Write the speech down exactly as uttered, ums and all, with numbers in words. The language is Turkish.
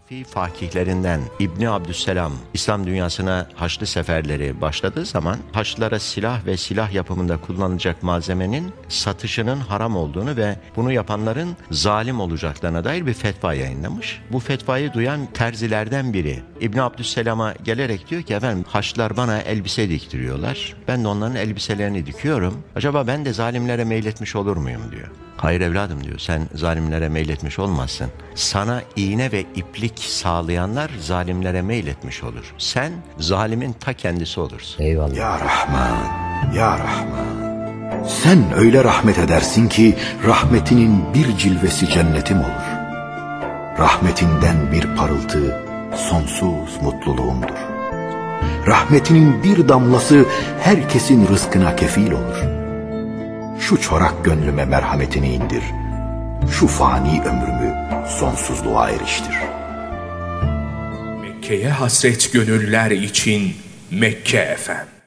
Hanefi fakihlerinden İbni Abdüsselam, İslam dünyasına Haçlı seferleri başladığı zaman Haçlılara silah ve silah yapımında kullanılacak malzemenin satışının haram olduğunu ve bunu yapanların zalim olacaklarına dair bir fetva yayınlamış. Bu fetvayı duyan terzilerden biri İbni Abdüsselam'a gelerek diyor ki, efendim Haçlılar bana elbise diktiriyorlar. Ben de onların elbiselerini dikiyorum. Acaba ben de zalimlere meyletmiş olur muyum diyor. Hayır evladım diyor, sen zalimlere meyletmiş olmazsın. Sana iğne ve iplik sağlayanlar zalimlere meyletmiş olur. Sen zalimin ta kendisi olursun. Eyvallah. Ya Rahman, Ya Rahman. Sen öyle rahmet edersin ki rahmetinin bir cilvesi cennetim olur. Rahmetinden bir parıltı sonsuz mutluluğumdur. Rahmetinin bir damlası herkesin rızkına kefil olur. Şu çorak gönlüme merhametini indir. Şu fani ömrümü sonsuzluğa eriştir. Mekke'ye hasret gönüller için Mekke Efem.